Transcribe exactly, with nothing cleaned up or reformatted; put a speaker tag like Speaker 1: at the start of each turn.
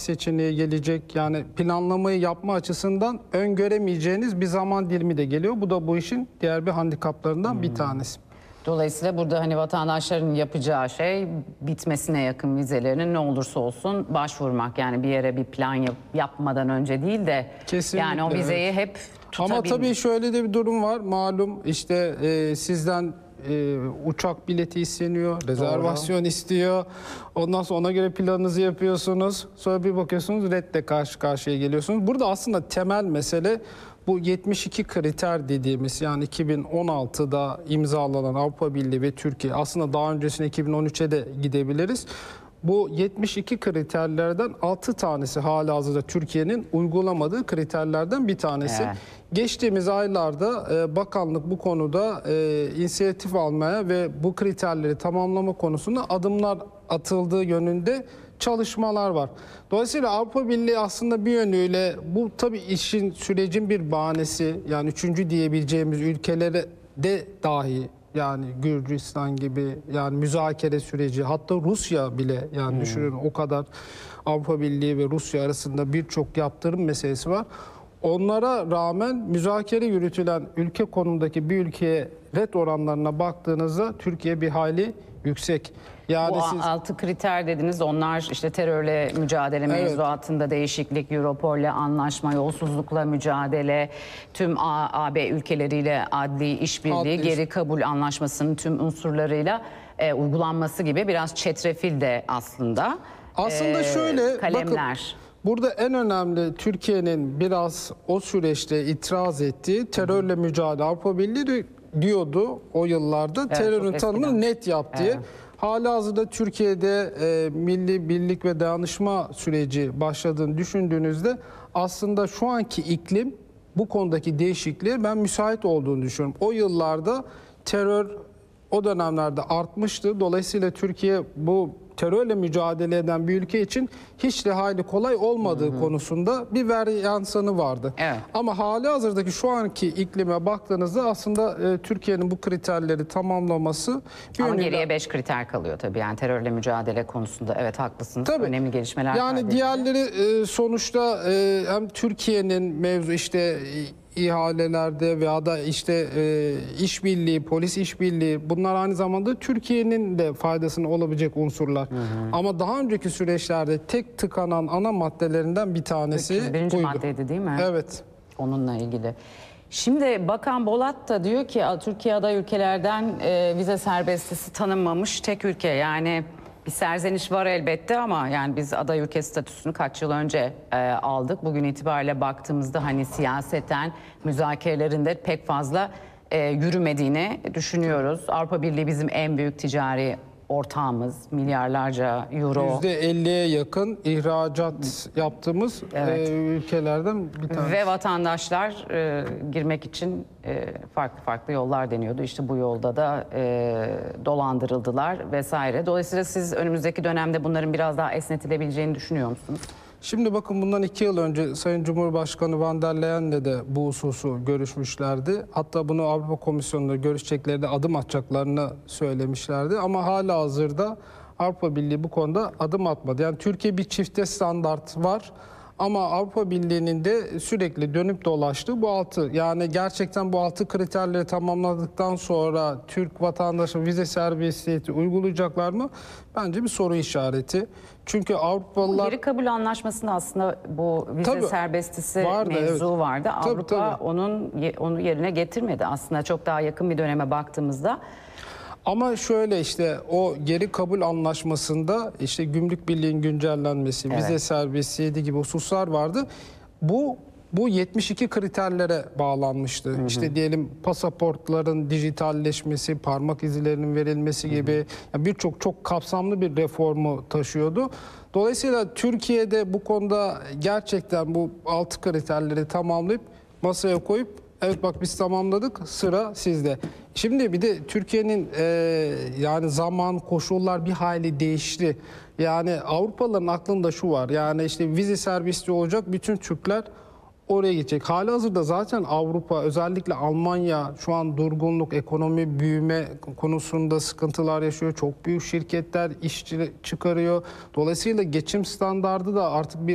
Speaker 1: seçeneği gelecek. Yani planlamayı yapma açısından öngöremeyeceğiniz bir zaman dilimi de geliyor. Bu da bu işin diğer bir handikaplarından hmm. bir tanesi.
Speaker 2: Dolayısıyla burada hani vatandaşların yapacağı şey bitmesine yakın vizelerinin ne olursa olsun başvurmak. Yani bir yere bir plan yap, yapmadan önce değil de
Speaker 1: kesinlikle,
Speaker 2: yani o vizeyi evet. hep tutabilmek.
Speaker 1: Ama tabii şöyle de bir durum var. Malum işte e, sizden e, uçak bileti isteniyor, rezervasyon Doğru. istiyor. Ondan sonra ona göre planınızı yapıyorsunuz. Sonra bir bakıyorsunuz redle karşı karşıya geliyorsunuz. Burada aslında temel mesele bu yetmiş iki kriter dediğimiz, yani iki bin on altıda imzalanan Avrupa Birliği ve Türkiye, aslında daha öncesine iki bin on üçe de gidebiliriz. Bu yetmiş iki kriterlerden altı tanesi halihazırda Türkiye'nin uygulamadığı kriterlerden bir tanesi. Evet. Geçtiğimiz aylarda e, bakanlık bu konuda e, inisiyatif almaya ve bu kriterleri tamamlama konusunda adımlar atıldığı yönünde çalışmalar var. Dolayısıyla Avrupa Birliği aslında bir yönüyle, bu tabii işin, sürecin bir bahanesi, yani üçüncü diyebileceğimiz ülkelere de dahi, yani Gürcistan gibi, yani müzakere süreci, hatta Rusya bile, yani hmm. düşünün o kadar Avrupa Birliği ve Rusya arasında birçok yaptırım meselesi var. Onlara rağmen müzakere yürütülen ülke konumundaki bir ülkeye ret oranlarına baktığınızda Türkiye bir hayli yüksek. Yani
Speaker 2: bu
Speaker 1: siz...
Speaker 2: altı kriter dediniz, onlar işte terörle mücadele evet. mevzuatında değişiklik, Europol'le anlaşma, yolsuzlukla mücadele, tüm A B ülkeleriyle adli işbirliği, geri kabul anlaşmasının tüm unsurlarıyla e, uygulanması gibi biraz çetrefil de aslında.
Speaker 1: Aslında e, şöyle,
Speaker 2: kalemler.
Speaker 1: Bakın, burada en önemli Türkiye'nin biraz o süreçte itiraz ettiği terörle mücadele. Avrupa Birliği diyordu o yıllarda, evet, terörün tanımını net yap diye. Evet. Halihazırda Türkiye'de e, milli birlik ve dayanışma süreci başladığını düşündüğünüzde aslında şu anki iklim bu konudaki değişikliğe ben müsait olduğunu düşünüyorum. O yıllarda terör o dönemlerde artmıştı. Dolayısıyla Türkiye bu terörle mücadele eden bir ülke için hiç de hayli kolay olmadığı hı hı. konusunda bir varyansını vardı. Evet. Ama halihazırdaki şu anki iklime baktığınızda aslında e, Türkiye'nin bu kriterleri tamamlaması...
Speaker 2: Ama yönüyle... geriye beş kriter kalıyor tabii, yani terörle mücadele konusunda. Evet, haklısınız. Tabii. Önemli gelişmeler var.
Speaker 1: Yani diğerleri e, sonuçta e, hem Türkiye'nin mevzu işte... ihalelerde veya da işte e, işbirliği, polis işbirliği, bunlar aynı zamanda Türkiye'nin de faydasına olabilecek unsurlar. Hı hı. Ama daha önceki süreçlerde tek tıkanan ana maddelerinden bir tanesi
Speaker 2: birinci
Speaker 1: buydu.
Speaker 2: maddeydi değil mi?
Speaker 1: Evet.
Speaker 2: Onunla ilgili. Şimdi Bakan Bolat da diyor ki Türkiye aday ülkelerden e, vize serbestisi tanınmamış tek ülke. Yani bir serzeniş var elbette ama yani biz aday ülke statüsünü kaç yıl önce e, aldık. Bugün itibariyle baktığımızda hani siyaseten müzakerelerinde pek fazla e, yürümediğini düşünüyoruz. Avrupa Birliği bizim en büyük ticari ortağımız, milyarlarca euro.
Speaker 1: yüzde elliye yakın ihracat yaptığımız evet. e, ülkelerden bir tanesi.
Speaker 2: Ve vatandaşlar e, girmek için e, farklı farklı yollar deniyordu. İşte bu yolda da e, dolandırıldılar vesaire. Dolayısıyla siz önümüzdeki dönemde bunların biraz daha esnetilebileceğini düşünüyor musunuz?
Speaker 1: Şimdi bakın, bundan iki yıl önce Sayın Cumhurbaşkanı Van der Leyen'le de bu hususu görüşmüşlerdi. Hatta bunu Avrupa Komisyonu'nda görüşeceklerinde adım atacaklarını söylemişlerdi. Ama hala hazırda Avrupa Birliği bu konuda adım atmadı. Yani Türkiye bir çifte standart var. Ama Avrupa Birliği'nin de sürekli dönüp dolaştığı bu altı, yani gerçekten bu altı kriterleri tamamladıktan sonra Türk vatandaşı vize serbestiyeti uygulayacaklar mı? Bence bir soru işareti. Çünkü Avrupalılar...
Speaker 2: Bu geri kabul anlaşmasında aslında bu vize tabii, serbestisi vardı, mevzu evet. vardı. Tabii, Avrupa tabii. onun onu yerine getirmedi. Aslında çok daha yakın bir döneme baktığımızda.
Speaker 1: Ama şöyle, işte o geri kabul anlaşmasında işte gümrük birliğin güncellenmesi, evet. vize serbestiyeti gibi hususlar vardı. Bu bu yetmiş iki kriterlere bağlanmıştı. Hı hı. İşte diyelim pasaportların dijitalleşmesi, parmak izlerinin verilmesi gibi yani birçok çok kapsamlı bir reformu taşıyordu. Dolayısıyla Türkiye'de bu konuda gerçekten bu altı kriterleri tamamlayıp masaya koyup evet bak biz tamamladık, sıra sizde. Şimdi bir de Türkiye'nin e, yani zaman, koşullar bir hayli değişti. Yani Avrupalıların aklında şu var, yani işte vize serbestliği olacak, bütün Türkler oraya gidecek. Halihazırda zaten Avrupa, özellikle Almanya şu an durgunluk, ekonomi büyüme konusunda sıkıntılar yaşıyor. Çok büyük şirketler iş çıkarıyor. Dolayısıyla geçim standardı da artık bir